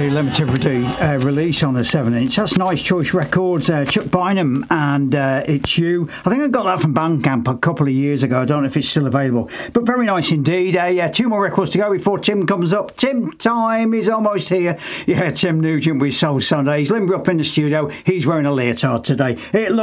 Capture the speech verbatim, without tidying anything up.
a limited re- uh, release on a seven inch. That's Nice Choice Records, uh, Chuck Bynum, and uh, It's You. I think I got that from Bandcamp a couple of years ago. I don't know if it's still available, but very nice indeed. Uh, yeah, two more records to go before Tim comes up. Tim time is almost here. Yeah, Tim Nugent with Soul Sundays. Limber up in the studio. He's wearing a leotard today. It